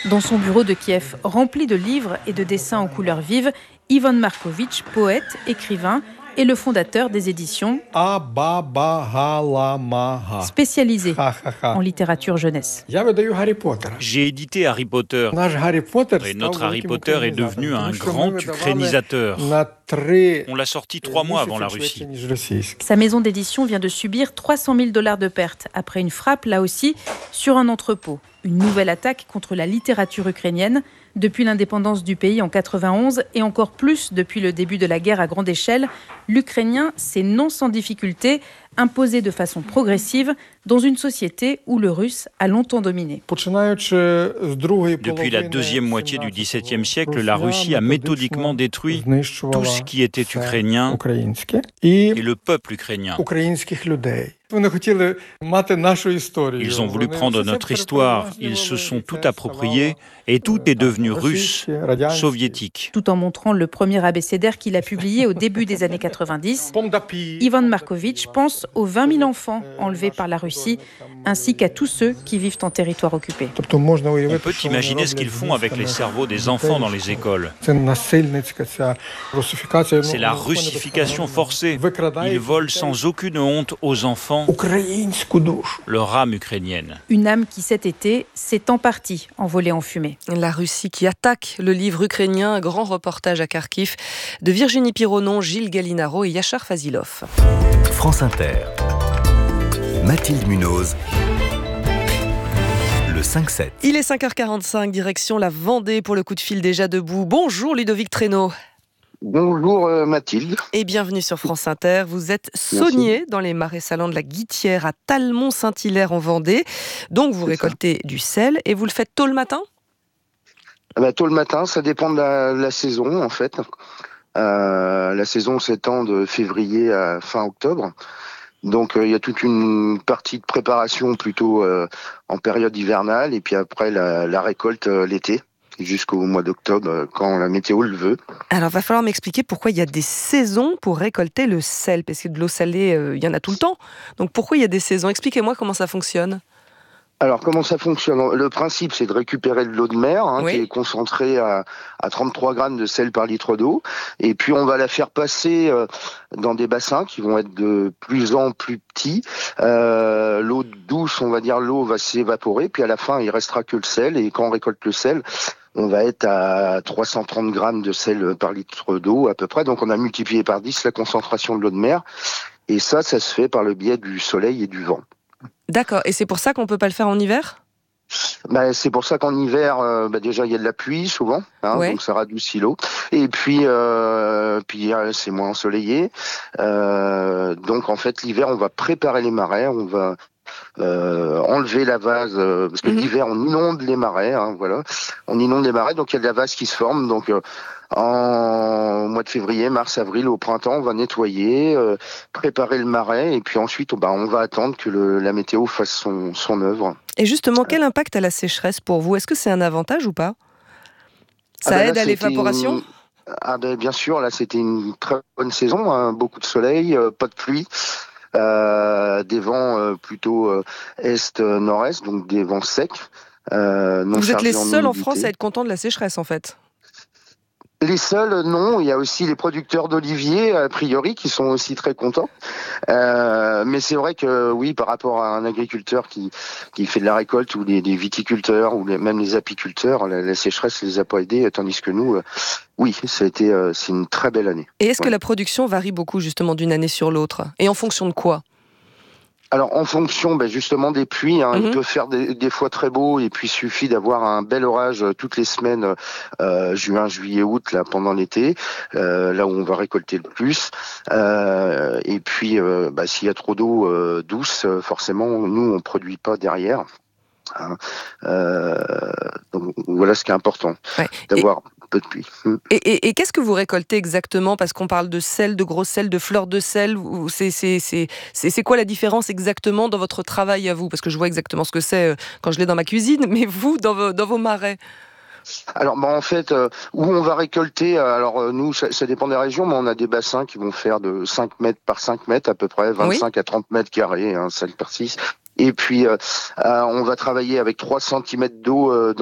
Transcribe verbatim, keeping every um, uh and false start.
Dans son bureau de Kiev, rempli de livres et de dessins en couleurs vives, Ivan Markovitch, poète, écrivain, est le fondateur des éditions spécialisées en littérature jeunesse. J'ai édité Harry Potter et notre Harry Potter est devenu un grand ukrainisateur. On l'a sorti trois mois avant la Russie. Sa maison d'édition vient de subir trois cent mille dollars de pertes après une frappe, là aussi, sur un entrepôt. Une nouvelle attaque contre la littérature ukrainienne depuis l'indépendance du pays en quatre-vingt-onze et encore plus depuis le début de la guerre à grande échelle. L'ukrainien s'est non sans difficulté imposé de façon progressive dans une société où le russe a longtemps dominé. Depuis la deuxième moitié du dix-septième siècle, la Russie a méthodiquement détruit tout ce qui était ukrainien et le peuple ukrainien. Ils ont voulu prendre notre histoire, ils se sont tout approprié et tout est devenu russe, soviétique. Tout en montrant le premier abécédaire qu'il a publié au début des années quatre-vingt-dix, Ivan Markovitch pense aux vingt mille enfants enlevés par la Russie, ainsi qu'à tous ceux qui vivent en territoire occupé. On peut imaginer ce qu'ils font avec les cerveaux des enfants dans les écoles. C'est la russification forcée. Ils volent sans aucune honte aux enfants leur âme ukrainienne. Une âme qui cet été s'est en partie envolée en fumée. La Russie qui attaque le livre ukrainien, un grand reportage à Kharkiv de Virginie Pironon, Gilles Gallinaro et Yachar Fazilov. France Inter. Mathilde Munoz. Le cinq sept. Il est cinq heures quarante-cinq, direction la Vendée pour le coup de fil déjà debout. Bonjour Ludovic Traîneau. Bonjour euh, Mathilde. Et bienvenue sur France Inter. Vous êtes saunier dans les marais salants de la Guitière à Talmont-Saint-Hilaire en Vendée. Donc vous C'est récoltez ça. Du sel et vous le faites tôt le matin ? Ah bah, tôt le matin, ça dépend de la, la saison en fait. Euh, la saison s'étend de février à fin octobre. Donc il euh, y a toute une partie de préparation plutôt euh, en période hivernale et puis après la, la récolte euh, l'été. Jusqu'au mois d'octobre, quand la météo le veut. Alors, il va falloir m'expliquer pourquoi il y a des saisons pour récolter le sel, parce que de l'eau salée, euh, il y en a tout le temps. Donc, pourquoi il y a des saisons ? Expliquez-moi comment ça fonctionne. Alors, comment ça fonctionne ? Le principe, c'est de récupérer de l'eau de mer, hein, oui. qui est concentrée à, à trente-trois grammes de sel par litre d'eau. Et puis, on va la faire passer euh, dans des bassins qui vont être de plus en plus petits. Euh, l'eau douce, on va dire, l'eau va s'évaporer. Puis, à la fin, il restera que le sel. Et quand on récolte le sel, on va être à trois cent trente grammes de sel par litre d'eau, à peu près. Donc, on a multiplié par dix la concentration de l'eau de mer. Et ça, ça se fait par le biais du soleil et du vent. D'accord, et c'est pour ça qu'on ne peut pas le faire en hiver ? Bah, c'est pour ça qu'en hiver, euh, bah, déjà, il y a de la pluie, souvent, hein, ouais. donc ça radoucit l'eau. Et puis, euh, puis euh, c'est moins ensoleillé. Euh, donc, en fait, l'hiver, on va préparer les marais, on va euh, enlever la vase, euh, parce que mmh. l'hiver, on inonde les marais, hein, voilà. On inonde les marais, donc il y a de la vase qui se forme, donc... Euh, En mois de février, mars, avril, au printemps, on va nettoyer, euh, préparer le marais, et puis ensuite, bah, on va attendre que le, la météo fasse son, son œuvre. Et justement, quel impact a la sécheresse pour vous ? Est-ce que c'est un avantage ou pas ? Ça ah ben aide là, à l'évaporation une... Ah ben bien sûr, là c'était une très bonne saison, hein, beaucoup de soleil, euh, pas de pluie. Euh, des vents euh, plutôt euh, est-nord-est, donc des vents secs. Euh, non vous êtes les seuls en humidité. France à être contents de la sécheresse, en fait. Les seuls, non. Il y a aussi les producteurs d'oliviers, a priori, qui sont aussi très contents. Euh, mais c'est vrai que, oui, par rapport à un agriculteur qui qui fait de la récolte, ou des, des viticulteurs, ou les, même les apiculteurs, la, la sécheresse les a pas aidés, tandis que nous, euh, oui, ça a été, euh, c'est une très belle année. Et est-ce ouais. que la production varie beaucoup, justement, d'une année sur l'autre ? Et en fonction de quoi ? Alors, en fonction ben, justement des pluies, hein, mmh. il peut faire des, des fois très beau, et puis il suffit d'avoir un bel orage toutes les semaines, euh, juin, juillet, août, là pendant l'été, euh, là où on va récolter le plus. Euh, et puis, euh, bah, s'il y a trop d'eau euh, douce, forcément, nous, on produit pas derrière. Hein. Euh, donc voilà ce qui est important, ouais. d'avoir... Et... peu de pluie. Et, et, et qu'est-ce que vous récoltez exactement ? Parce qu'on parle de sel, de gros sel, de fleurs de sel. C'est, c'est, c'est, c'est, c'est quoi la différence exactement dans votre travail à vous ? Parce que je vois exactement ce que c'est quand je l'ai dans ma cuisine, mais vous, dans vos, dans vos marais ? Alors, bah, en fait, euh, où on va récolter, alors euh, nous, ça, ça dépend des régions, mais on a des bassins qui vont faire de cinq mètres par cinq mètres à peu près, vingt-cinq oui. à trente mètres carrés, hein, cinq par six. Et puis, euh, euh, on va travailler avec trois centimètres d'eau euh,